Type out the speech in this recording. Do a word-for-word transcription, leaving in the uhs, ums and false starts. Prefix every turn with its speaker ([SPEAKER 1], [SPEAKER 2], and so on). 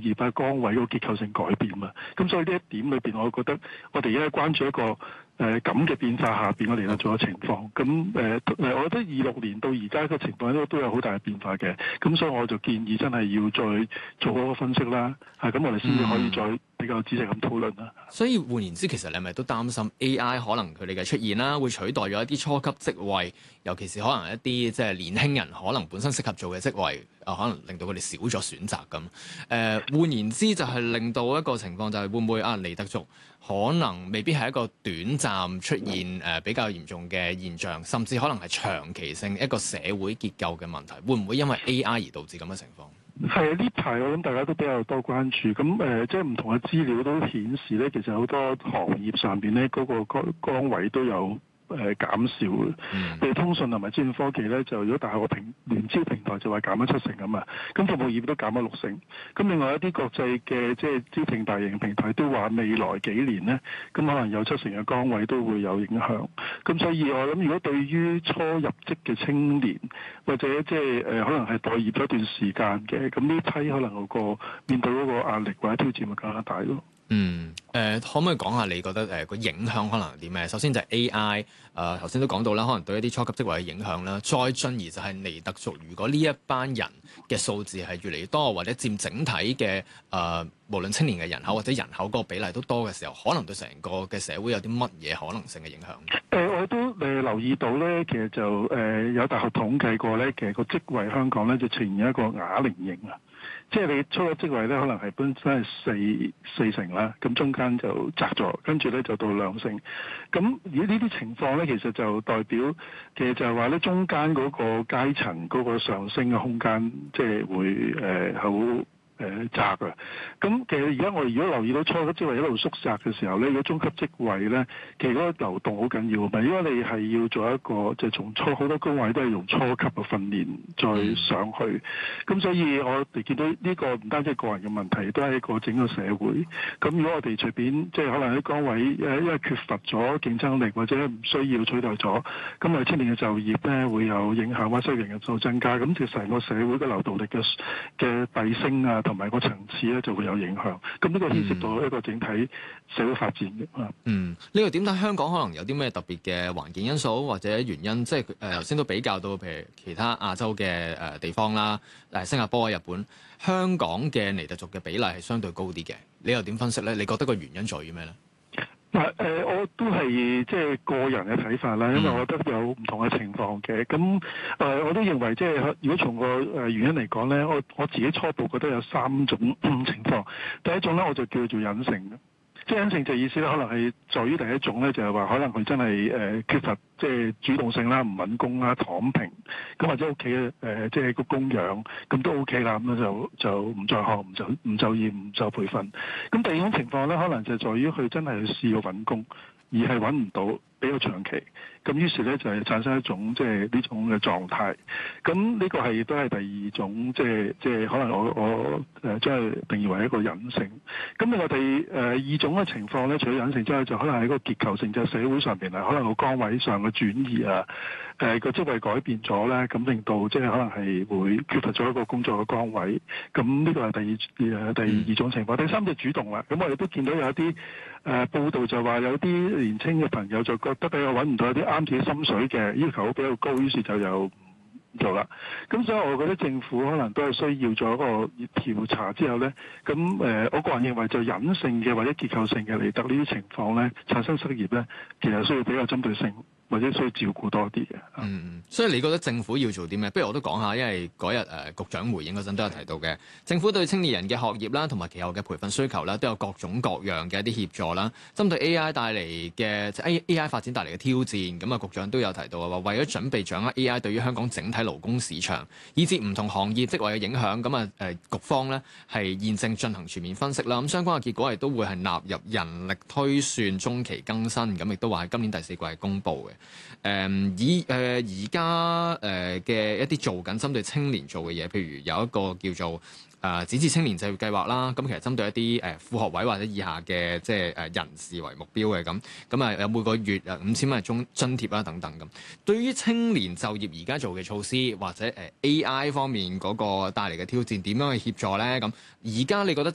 [SPEAKER 1] 業啊崗位嗰個結構性改變嘛。咁所以呢一點裏邊，我覺得我哋而家關注一個誒咁嘅變化下邊，我哋嚟做嘅情況。咁誒誒，我覺得二六年到而家嘅情況都都有好大嘅變化嘅。咁所以我就建議真係要再做嗰個分析啦。係咁，我哋先至可以再比較仔細咁討論啦。
[SPEAKER 2] 所以換言之，其實你係咪都擔心 A I 可能佢哋嘅出現啦，會取代咗一啲初級職位，尤其是可能一啲即係年輕人可能本身適合做嘅職位，啊、呃、可能令到佢哋少咗選擇咁。誒、呃、換言之，就係令到一個情況就係會唔會啊尼特族可能未必係一個短暫出現誒、呃、比較嚴重嘅現象，甚至可能係長期性一個社會結構嘅問題，會唔會因為 A I 而導致咁嘅情況？
[SPEAKER 1] 係啊，呢排我諗大家都比較多關注，咁誒、呃，即係唔同嘅資料都顯示咧，其實好多行業上邊咧嗰個崗崗位都有誒、呃、減少嘅。譬如、嗯、通訊同埋資訊科技咧，就如果大學個平聯招平台就話減咗七成啊嘛，咁服務業都減咗六成。咁另外一啲國際嘅即係招聘大型平台都話未來幾年咧，咁可能有七成嘅崗位都會有影響。咁所以我諗，如果對於初入職嘅青年或者即係誒可能係待業咗一段時間嘅，咁呢批可能個面對嗰個壓力或者挑戰咪更加大咯。
[SPEAKER 2] 嗯，誒、呃，可唔可以講下你覺得誒個、呃、影響可能係啲咩？首先就係 A I，誒頭先都講到啦，可能對一啲初級職位嘅影響啦。再進而就係尼特族，如果呢一班人嘅數字係越嚟越多，或者佔整體嘅誒、呃、無論青年嘅人口或者人口嗰個比例都多嘅時候，可能對成個嘅社會有啲乜嘢可能性嘅影響？誒、
[SPEAKER 1] 呃，我都誒、呃、留意到咧，其實就誒、呃、有大學統計過咧，其實個職位香港咧就呈現一個啞鈴型啊。即係你初級職位咧，可能係本身係四四成啦，咁中間就窄咗，跟住咧就到兩成。咁如果呢啲情況咧，其實就代表其實就係話咧，中間嗰個階層嗰個上升嘅空間，即係會誒好。呃誒、呃、窄啊！咁其實而家我哋如果留意到初級職位一路縮窄嘅時候咧，如果中級職位咧，其實嗰個流動好緊要啊嘛。因為你係要做一個就係、從初好多工位都係用初級嘅訓練再上去，咁所以我哋見到呢個唔單止係個人嘅問題，都係一個整個社會。咁如果我哋隨便即係可能喺崗位誒，因為缺乏咗競爭力或者唔需要取代咗，咁啊青年嘅就業咧會有影響，或者失業人數增加，咁其實成個社會嘅流動力嘅嘅遞升啊。同埋個層次咧就會有影響，咁呢個牽涉到一個整體社會發展嘅。
[SPEAKER 2] 嗯，呢個點睇香港可能有啲咩特別嘅環境因素或者原因？即係誒頭先都比較到，譬如其他亞洲嘅誒地方啦，誒新加坡、日本、香港嘅尼特族嘅比例係相對高啲嘅。你又點分析咧？你覺得個原因在於咩咧？
[SPEAKER 1] 嗱，誒、呃，我都係即係個人嘅睇法啦，因為我覺得有唔同嘅情況嘅。咁誒、呃，我都認為即係如果從個誒原因嚟講咧，我我自己初步覺得有三種情況。第一種咧，我就叫做隱性嘅。即係隱性就意思咧，可能係在於第一種咧，就係話可能佢真係誒缺乏即係主動性啦，唔揾工啦，躺平咁，或者屋企誒即係個供養咁都 OK 啦，咁就就唔再學，唔就唔就業，唔就培訓。咁第二種情況咧，可能就係在於佢真係去試過揾工，而係揾唔到，比較長期。咁於是咧就係產生一種即係呢種嘅狀態。咁呢個係都係第二種即係即係可能我我誒將佢定義為一個隱性。咁另外第誒二種嘅情況咧，除咗隱性之外，就可能係一個結構性，就係社會上邊啊，可能個崗位上嘅轉移啊，誒個職位改變咗咧，咁令到即係可能係會缺乏咗一個工作嘅崗位。咁呢個係第二誒第二種情況。第三就主動啦。咁我哋都見到有一啲誒報道就話有啲年輕嘅朋友就覺得比較揾唔到有啲啱自己心水嘅要求比較高，於是就有唔做啦。咁所以我覺得政府可能都係需要做一個調查之後咧，咁誒、呃、我個人認為就隱性嘅或者結構性嘅尼特呢啲情況咧，產生失業咧，其實需要比較針對性，或者需要照顧多啲嘅。
[SPEAKER 2] 嗯，所以你覺得政府要做啲咩？不如我都講下，因為嗰日誒局長回應嗰陣都有提到嘅，政府對青年人嘅學業啦，同埋其後嘅培訓需求啦，都有各種各樣嘅一啲協助啦。針對 A I 帶嚟嘅即係 A I 發展帶嚟嘅挑戰，咁啊局長都有提到啊，話為咗準備掌握 A I 對於香港整體勞工市場以至唔同行業職位嘅影響，咁啊誒局方咧係現正進行全面分析啦。咁相關嘅結果亦都會係納入人力推算中期更新，咁亦都話係今年第四季係公佈嘅。誒、嗯、以誒而家誒嘅一啲做緊針對青年做嘅嘢，譬如有一個叫做誒展翅青年就業計劃啦，咁其實針對一啲誒副學位或者以下嘅即係誒人士為目標嘅咁，咁啊有每個月誒五千蚊嘅津津貼啦等等咁。對於青年就業而家做嘅措施或者誒 A I 方面嗰個帶嚟嘅挑戰，點樣去協助咧？咁而家你覺得